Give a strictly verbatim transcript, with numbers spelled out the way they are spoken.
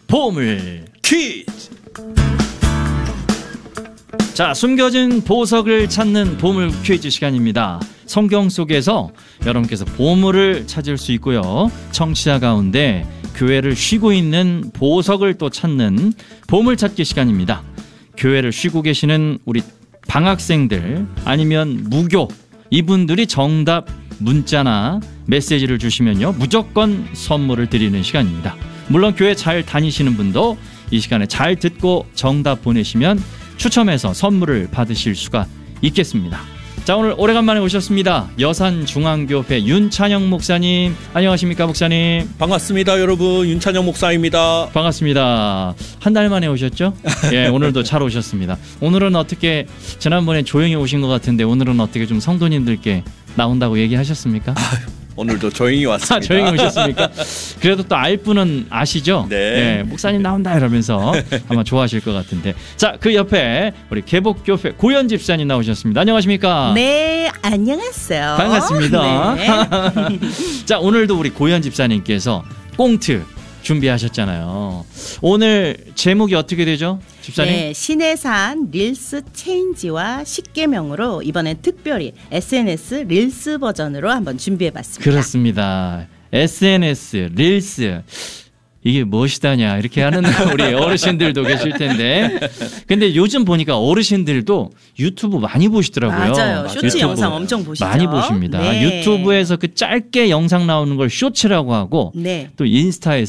보물 퀴즈. 자, 숨겨진 보석을 찾는 보물 퀴즈 시간입니다. 성경 속에서 여러분께서 보물을 찾을 수 있고요, 청취자 가운데 교회를 쉬고 있는 보석을 또 찾는 보물 찾기 시간입니다. 교회를 쉬고 계시는 우리 방학생들 아니면 무교, 이분들이 정답 문자나 메시지를 주시면요, 무조건 선물을 드리는 시간입니다. 물론 교회 잘 다니시는 분도 이 시간에 잘 듣고 정답 보내시면 추첨해서 선물을 받으실 수가 있겠습니다. 자, 오늘 오래간만에 오셨습니다. 여산중앙교회 윤찬영 목사님, 안녕하십니까 목사님? 반갑습니다 여러분, 윤찬영 목사입니다. 반갑습니다. 한 달 만에 오셨죠? 예, 오늘도 잘 오셨습니다. 오늘은 어떻게, 지난번에 조용히 오신 것 같은데 오늘은 어떻게 좀 성도님들께 나온다고 얘기하셨습니까? 아유, 오늘도 조용히 왔습니다. 아, 조용히 오셨습니까? 그래도 또 알 분은 아시죠? 네. 네, 목사님 나온다 이러면서 아마 좋아하실 것 같은데. 자, 그 옆에 우리 개복교회 고현 집사님 나오셨습니다. 안녕하십니까? 네, 안녕하세요. 반갑습니다. 네. 자, 오늘도 우리 고현 집사님께서 꽁트 준비하셨잖아요. 오늘 제목이 어떻게 되죠, 집사님? 네, 신해산 릴스 체인지와 십계명으로 이번엔 특별히 에스엔에스 릴스 버전으로 한번 준비해봤습니다. 그렇습니다. 에스엔에스 릴스, 이게 무엇이다냐 이렇게 하는 우리 어르신들도 계실 텐데, 근데 요즘 보니까 어르신들도 유튜브 많이 보시더라고요. 맞아요. 쇼츠 유튜브 영상 엄청 보시죠. 많이 보십니다. 네. 유튜브에서 그 짧게 영상 나오는 걸 쇼츠라고 하고, 네. 또 인스타에서